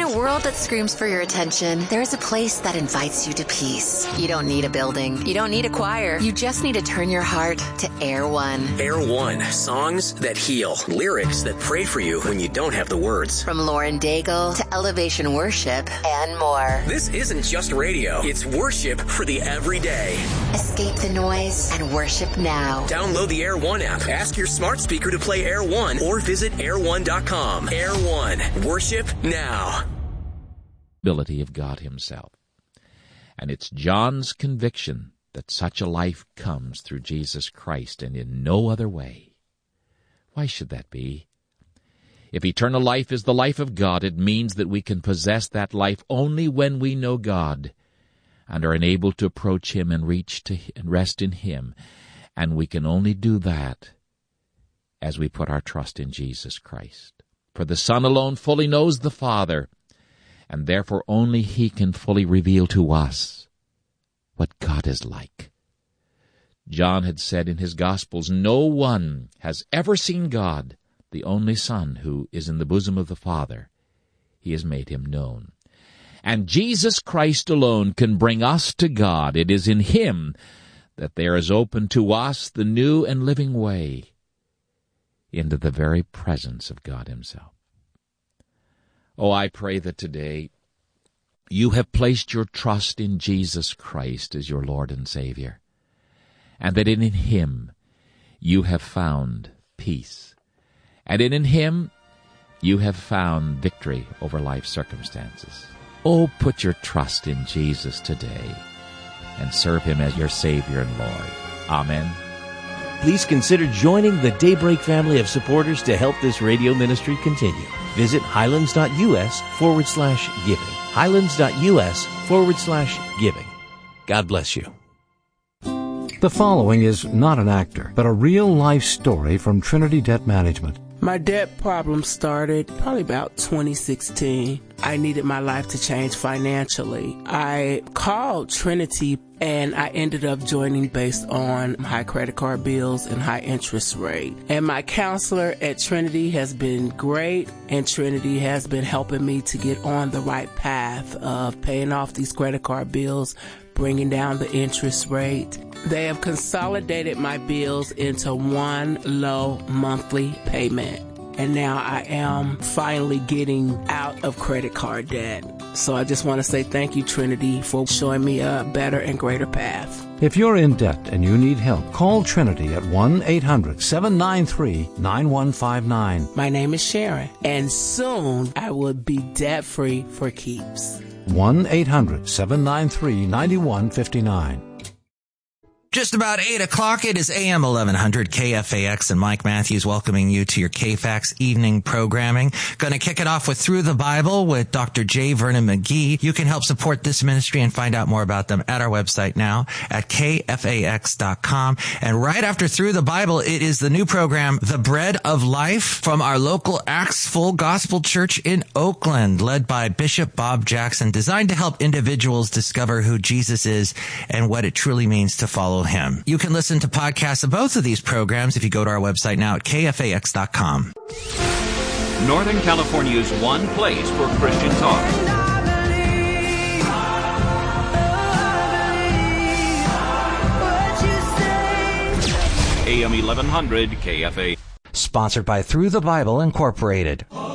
a world that screams for your attention, there is a place that invites you to peace. You don't need a building. You don't need a choir. You just need to turn your heart to Air One. Air One. Songs that heal. Lyrics that pray for you when you don't have the words. From Lauren Daigle to Elevation Worship and more. This isn't just radio. It's worship for the everyday. Escape the noise and worship now. Download the Air One app. Ask your smart speaker to play Air One or visit air1.com. Air One. Worship now. Ability of God himself. And it's John's conviction that such a life comes through Jesus Christ and in no other way. Why should that be? If eternal life is the life of God, it means that we can possess that life only when we know God and are enabled to approach Him and reach to and rest in Him. And we can only do that as we put our trust in Jesus Christ. For the Son alone fully knows the Father, and therefore only He can fully reveal to us what God is like. John had said in his Gospels, "No one has ever seen God, the only Son who is in the bosom of the Father. He has made Him known." And Jesus Christ alone can bring us to God. It is in Him that there is open to us the new and living way into the very presence of God Himself. Oh, I pray that today you have placed your trust in Jesus Christ as your Lord and Savior, and that in Him you have found peace, and in Him you have found victory over life's circumstances. Oh, put your trust in Jesus today and serve Him as your Savior and Lord. Amen. Please consider joining the Daybreak family of supporters to help this radio ministry continue. Visit highlands.us/giving. highlands.us/giving. God bless you. The following is not an actor, but a real-life story from Trinity Debt Management. My debt problem started probably about 2016. I needed my life to change financially. I called Trinity and I ended up joining based on high credit card bills and high interest rate. And my counselor at Trinity has been great, and Trinity has been helping me to get on the right path of paying off these credit card bills, bringing down the interest rate. They have consolidated my bills into one low monthly payment. And now I am finally getting out of credit card debt. So I just want to say thank you, Trinity, for showing me a better and greater path. If you're in debt and you need help, call Trinity at 1-800-793-9159. My name is Sharon, and soon I will be debt-free for keeps. 1-800-793-9159. Just about 8 o'clock, it is AM 1100 KFAX, and Mike Matthews welcoming you to your KFAX evening programming. Going to kick it off with Through the Bible with Dr. J. Vernon McGee. You can help support this ministry and find out more about them at our website now at kfax.com. And right after Through the Bible, it is the new program, The Bread of Life, from our local Acts Full Gospel Church in Oakland, led by Bishop Bob Jackson, designed to help individuals discover who Jesus is and what it truly means to follow Him. You can listen to podcasts of both of these programs if you go to our website now at kfax.com. Northern California's one place for Christian talk. AM 1100 KFA. Sponsored by Through the Bible Incorporated.